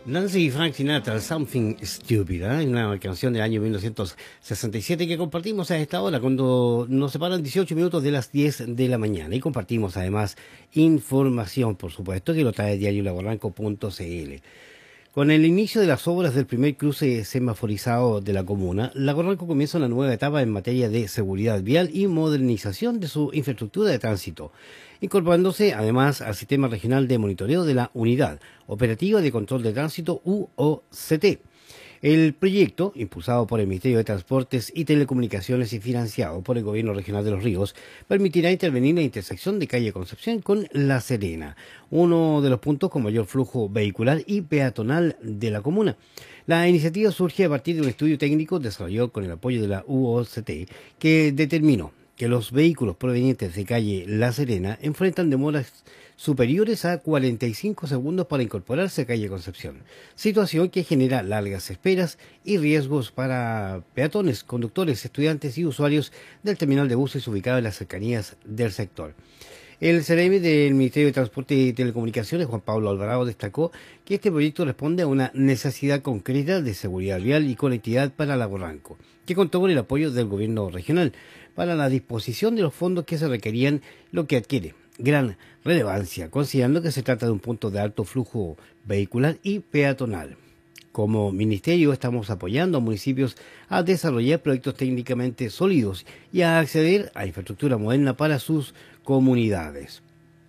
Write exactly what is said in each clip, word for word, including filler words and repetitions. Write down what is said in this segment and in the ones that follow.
Nancy y Frank Sinatra, Something Stupid, ¿eh? Una canción del año mil novecientos sesenta y siete que compartimos a esta hora, cuando nos separan dieciocho minutos de las diez de la mañana. Y compartimos además información, por supuesto, que lo trae diario laborranco punto c l. Con el inicio de las obras del primer cruce semaforizado de la comuna, Lago comienza una nueva etapa en materia de seguridad vial y modernización de su infraestructura de tránsito, incorporándose además al Sistema Regional de Monitoreo de la Unidad Operativa de Control de Tránsito U O C T. El proyecto, impulsado por el Ministerio de Transportes y Telecomunicaciones y financiado por el Gobierno Regional de Los Ríos, permitirá intervenir en la intersección de calle Concepción con La Serena, uno de los puntos con mayor flujo vehicular y peatonal de la comuna. La iniciativa surge a partir de un estudio técnico desarrollado con el apoyo de la U O C T, que determinó que los vehículos provenientes de calle La Serena enfrentan demoras superiores a cuarenta y cinco segundos para incorporarse a calle Concepción, situación que genera largas esperas y riesgos para peatones, conductores, estudiantes y usuarios del terminal de buses ubicado en las cercanías del sector. El C R M del Ministerio de Transporte y Telecomunicaciones, Juan Pablo Alvarado, destacó que este proyecto responde a una necesidad concreta de seguridad vial y conectividad para Lago Ranco, que contó con el apoyo del gobierno regional para la disposición de los fondos que se requerían, lo que adquiere gran relevancia, considerando que se trata de un punto de alto flujo vehicular y peatonal. Como ministerio estamos apoyando a municipios a desarrollar proyectos técnicamente sólidos y a acceder a infraestructura moderna para sus comunidades.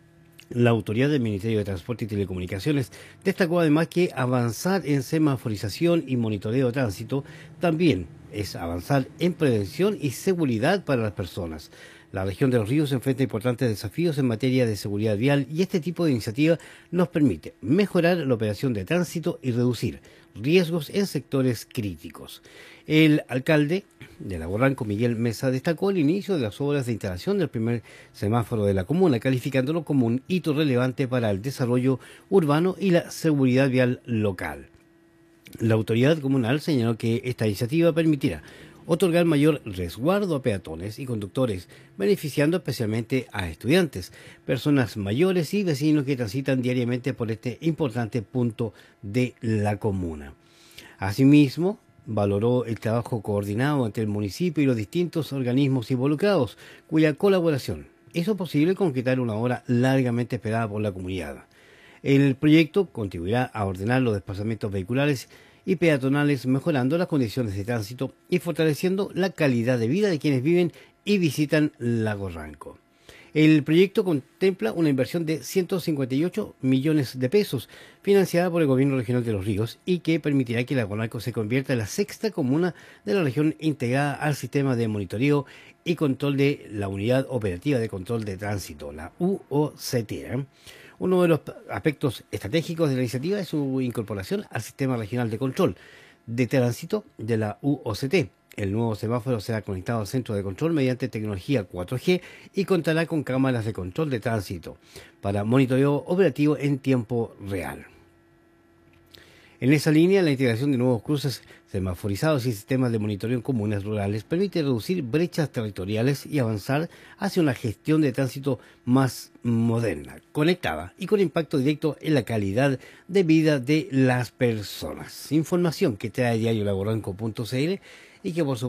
La autoridad del Ministerio de Transporte y Telecomunicaciones destacó además que avanzar en semaforización y monitoreo de tránsito también es avanzar en prevención y seguridad para las personas. La región de Los Ríos enfrenta importantes desafíos en materia de seguridad vial y este tipo de iniciativa nos permite mejorar la operación de tránsito y reducir riesgos en sectores críticos. El alcalde de Lago Ranco, Miguel Mesa, destacó el inicio de las obras de instalación del primer semáforo de la comuna, calificándolo como un hito relevante para el desarrollo urbano y la seguridad vial local. La autoridad comunal señaló que esta iniciativa permitirá otorgar mayor resguardo a peatones y conductores, beneficiando especialmente a estudiantes, personas mayores y vecinos que transitan diariamente por este importante punto de la comuna. Asimismo, valoró el trabajo coordinado entre el municipio y los distintos organismos involucrados, cuya colaboración hizo posible concretar una obra largamente esperada por la comunidad. El proyecto contribuirá a ordenar los desplazamientos vehiculares y peatonales, mejorando las condiciones de tránsito y fortaleciendo la calidad de vida de quienes viven y visitan Lago Ranco. El proyecto contempla una inversión de ciento cincuenta y ocho millones de pesos, financiada por el Gobierno Regional de Los Ríos, y que permitirá que Lago Ranco se convierta en la sexta comuna de la región integrada al sistema de monitoreo y control de la Unidad Operativa de Control de Tránsito, la U O C T. ¿eh? Uno de los aspectos estratégicos de la iniciativa es su incorporación al Sistema Regional de Control de Tránsito de la U O C T. El nuevo semáforo será conectado al centro de control mediante tecnología cuatro G y contará con cámaras de control de tránsito para monitoreo operativo en tiempo real. En esa línea, la integración de nuevos cruces semaforizados y sistemas de monitoreo en comunas rurales permite reducir brechas territoriales y avanzar hacia una gestión de tránsito más moderna, conectada y con impacto directo en la calidad de vida de las personas. Información que trae diario laborranco punto c l y que por supuesto